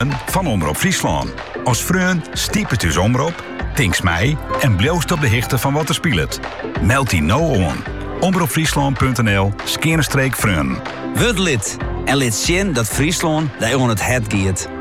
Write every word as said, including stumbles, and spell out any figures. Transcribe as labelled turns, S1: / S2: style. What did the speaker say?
S1: van Omroep Friesland. Als vreun stiepet dus Omroep, tinks mij en bloost op de hichte van wat er speelt. Meld die nou aan. omroepfriesland.nl skerenstreek vreun.
S2: Word lid en lid zien dat Friesland daar on het het giet.